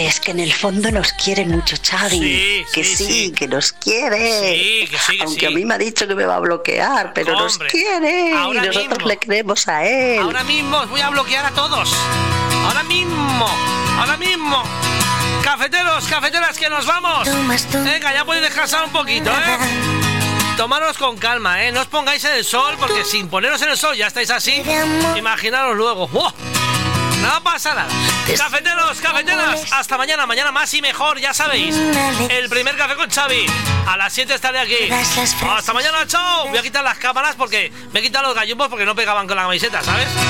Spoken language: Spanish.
Es que en el fondo nos quiere mucho Xavi. Que nos quiere. Sí, que sí, que aunque sí. a mí me ha dicho que me va a bloquear, pero Hombre, nos quiere. Y ahora nosotros mismo. le queremos a él. Ahora mismo os voy a bloquear a todos. Ahora mismo. Cafeteros, cafeteras, que nos vamos. Venga, ya podéis descansar un poquito, ¿eh? Tomaros con calma, ¿eh? No os pongáis en el sol, porque sin poneros en el sol ya estáis así. Imaginaros luego. ¡Wow! No pasa nada. Cafeteros, cafeteras, hasta mañana. Mañana más y mejor, ya sabéis. El primer café con Xavi. A las 7 estaré aquí. Hasta mañana, chao. Voy a quitar las cámaras porque me he quitado los gallumbos porque no pegaban con la camiseta, ¿sabes?